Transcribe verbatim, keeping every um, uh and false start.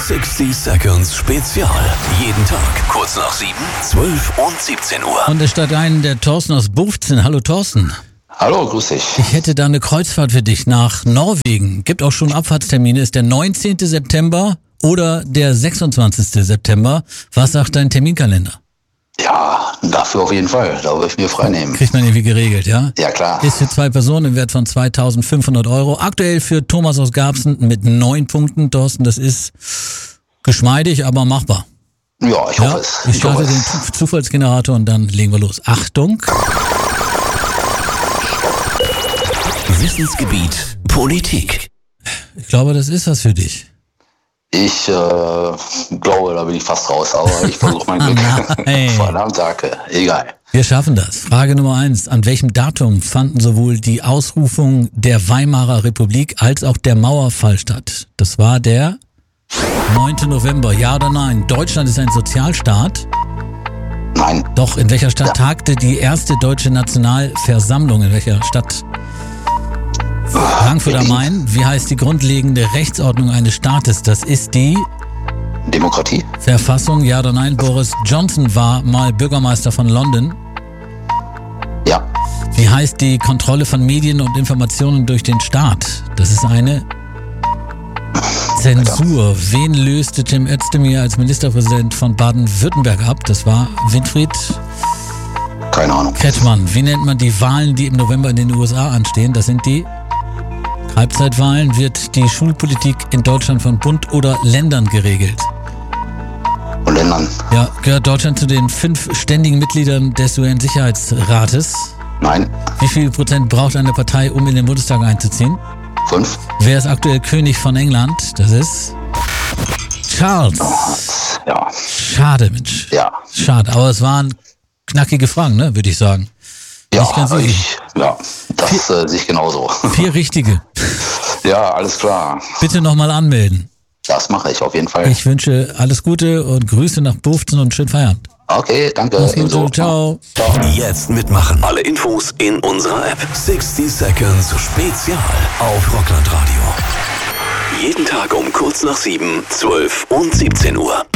sechzig Seconds Spezial. Jeden Tag kurz nach sieben, zwölf und siebzehn Uhr. Und es steigt ein der Thorsten aus Bufzen. Hallo Thorsten. Hallo, grüß dich. Ich hätte da eine Kreuzfahrt für dich nach Norwegen. Gibt auch schon Abfahrtstermine. Ist der neunzehnten September oder der sechsundzwanzigsten September. Was sagt dein Terminkalender? Ja, dafür auf jeden Fall. Da würde ich mir frei nehmen. Kriegt man irgendwie geregelt, ja? Ja, klar. Ist für zwei Personen im Wert von zweitausendfünfhundert Euro. Aktuell für Thomas aus Garbsen mit neun Punkten. Thorsten, das ist geschmeidig, aber machbar. Ja, ich Ja? hoffe es. Ich Ich hoffe starte den es. Zu- Zufallsgenerator und dann legen wir los. Achtung. Wissensgebiet Politik. Ich glaube, das ist was für dich. Ich äh, glaube, da bin ich fast raus, aber ich versuche mein Glück. Nein. Verdammt, Sacke. Egal. Wir schaffen das. Frage Nummer eins. An welchem Datum fanden sowohl die Ausrufung der Weimarer Republik als auch der Mauerfall statt? Das war der neunten November. Ja oder nein? Deutschland ist ein Sozialstaat. Nein. Doch in welcher Stadt Ja. tagte die erste deutsche Nationalversammlung? In welcher Stadt? Frankfurt am Main. Wie heißt die grundlegende Rechtsordnung eines Staates? Das ist die Demokratie? Verfassung. Ja oder nein? Boris Johnson war mal Bürgermeister von London. Ja. Wie heißt die Kontrolle von Medien und Informationen durch den Staat? Das ist eine Zensur. Wen löste Cem Özdemir als Ministerpräsident von Baden-Württemberg ab? Das war Winfried Keine Ahnung. Kretschmann. Wie nennt man die Wahlen, die im November in den U S A anstehen? Das sind die Halbzeitwahlen. Wird die Schulpolitik in Deutschland von Bund oder Ländern geregelt? Und Ländern? Ja, gehört Deutschland zu den fünf ständigen Mitgliedern des U N-Sicherheitsrates? Nein. Wie viel Prozent braucht eine Partei, um in den Bundestag einzuziehen? Fünf? Wer ist aktuell König von England? Das ist Charles. Ja. Schade, Mensch. Ja. Schade, aber es waren knackige Fragen, ne, würde ich sagen. Ja, Nicht ganz easy. ich, ja, das äh, sehe ich genauso. Vier richtige. Ja, alles klar. Bitte nochmal anmelden. Das mache ich auf jeden Fall. Ich wünsche alles Gute und Grüße nach Bufzen und schönen Feierabend. Okay, danke. Mach's gut, Ebenso. ciao. Jetzt mitmachen. Alle Infos in unserer App. sechzig Seconds Spezial auf Rockland Radio. Jeden Tag um kurz nach sieben, zwölf und siebzehn Uhr.